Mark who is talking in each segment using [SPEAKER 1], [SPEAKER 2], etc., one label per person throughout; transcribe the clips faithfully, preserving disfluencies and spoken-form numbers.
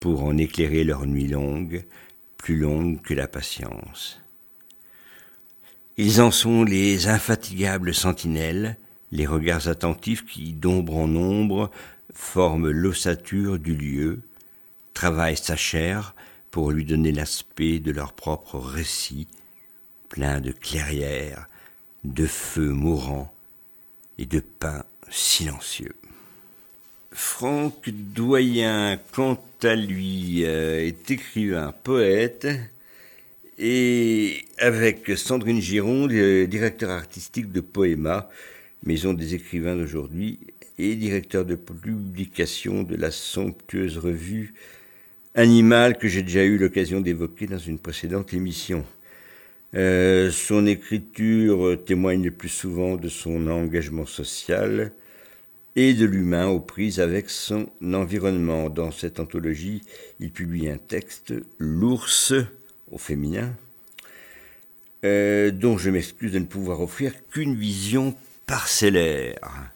[SPEAKER 1] pour en éclairer leur nuit longue, plus longue que la patience. Ils en sont les infatigables sentinelles, les regards attentifs qui, d'ombre en ombre, forment l'ossature du lieu, travaillent sa chair pour lui donner l'aspect de leur propre récit, plein de clairières, de feux mourants et de pins silencieux. Franck Doyen, quant à lui, euh, est écrivain, poète, et avec Sandrine Gironde, directeur artistique de Poéma, maison des écrivains d'aujourd'hui, et directeur de publication de la somptueuse revue Animal que j'ai déjà eu l'occasion d'évoquer dans une précédente émission. Euh, son écriture témoigne le plus souvent de son engagement social et de l'humain aux prises avec son environnement. Dans cette anthologie, il publie un texte, L'ours, au féminin, euh, dont je m'excuse de ne pouvoir offrir qu'une vision parcellaire.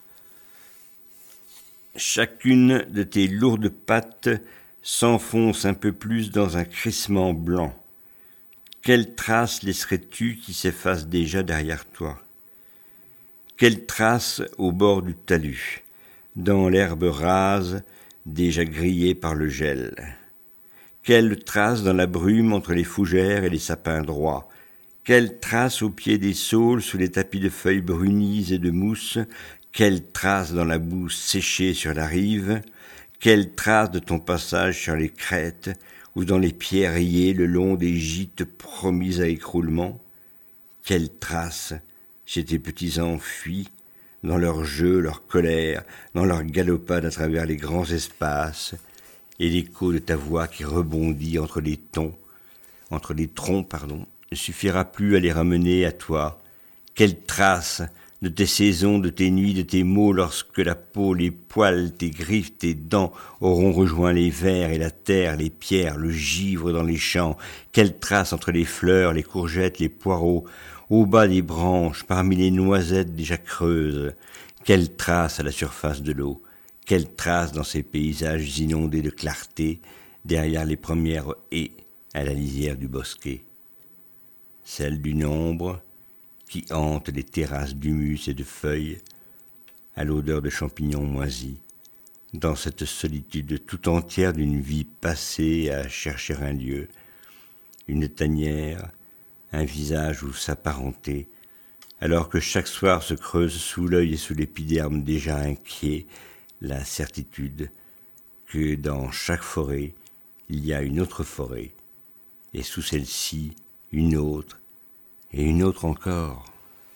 [SPEAKER 1] Chacune de tes lourdes pattes s'enfonce un peu plus dans un crissement blanc. Quelles traces laisserais-tu qui s'effacent déjà derrière toi? Quelles traces au bord du talus, dans l'herbe rase, déjà grillée par le gel? Quelles traces dans la brume entre les fougères et les sapins droits? Quelles traces au pied des saules sous les tapis de feuilles brunies et de mousse? Quelles traces dans la boue séchée sur la rive? Quelles traces de ton passage sur les crêtes ou dans les pierriers le long des gîtes promis à écroulement? Quelles traces chez tes petits enfuis, dans leur jeu, leur colère, dans leur galopade à travers les grands espaces, et l'écho de ta voix qui rebondit entre les tons, entre les troncs, pardon, ne suffira plus à les ramener à toi. Quelles traces de tes saisons, de tes nuits, de tes mots, lorsque la peau, les poils, tes griffes, tes dents auront rejoint les vers et la terre, les pierres, le givre dans les champs. Quelles traces entre les fleurs, les courgettes, les poireaux, au bas des branches, parmi les noisettes déjà creuses. Quelles traces à la surface de l'eau, quelles traces dans ces paysages inondés de clarté, derrière les premières haies à la lisière du bosquet. Celles d'une ombre qui hante les terrasses d'humus et de feuilles, à l'odeur de champignons moisis, dans cette solitude tout entière d'une vie passée à chercher un lieu, une tanière, un visage où s'apparenter, alors que chaque soir se creuse sous l'œil et sous l'épiderme déjà inquiet la certitude que dans chaque forêt, il y a une autre forêt, et sous celle-ci, une autre, et une autre encore.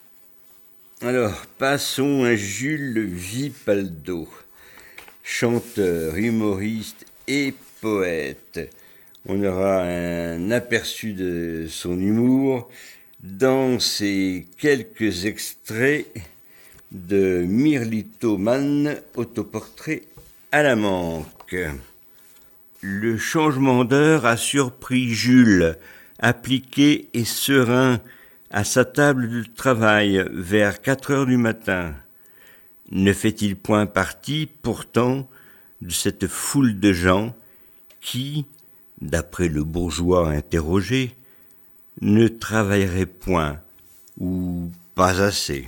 [SPEAKER 1] Alors, passons à Jules Vipaldo, chanteur, humoriste et poète. On aura un aperçu de son humour dans ces quelques extraits de Mirlitoman, autoportrait à la manque. Le changement d'heure a surpris Jules, appliqué et serein, à sa table de travail vers quatre heures du matin. Ne fait-il point partie, pourtant, de cette foule de gens qui, d'après le bourgeois interrogé, ne travailleraient point ou pas assez?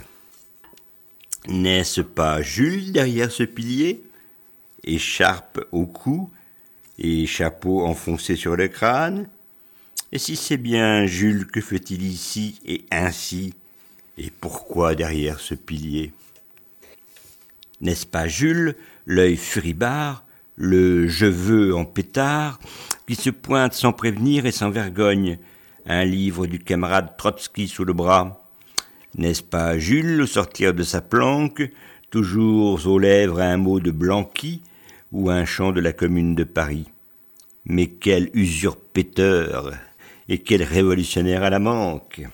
[SPEAKER 1] N'est-ce pas Jules derrière ce pilier, écharpe au cou et chapeau enfoncé sur le crâne? Et si c'est bien Jules, que fait-il ici et ainsi, et pourquoi derrière ce pilier? N'est-ce pas Jules, l'œil furibard, le je veux en pétard, qui se pointe sans prévenir et sans vergogne, un livre du camarade Trotsky sous le bras? N'est-ce pas Jules, au sortir de sa planque, toujours aux lèvres un mot de Blanqui ou un chant de la Commune de Paris? Mais quel usurpateur et quel révolutionnaire à la manque!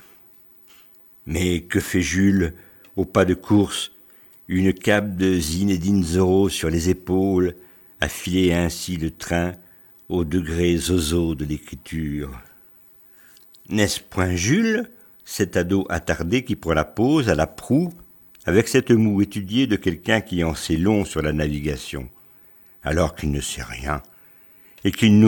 [SPEAKER 1] Mais que fait Jules, au pas de course, une cape de Zinedine Zorro sur les épaules, à filer ainsi le train au degré zozo de l'écriture? N'est-ce point Jules, cet ado attardé qui prend la pose à la proue, avec cette moue étudiée de quelqu'un qui en sait long sur la navigation, alors qu'il ne sait rien, et qu'il nous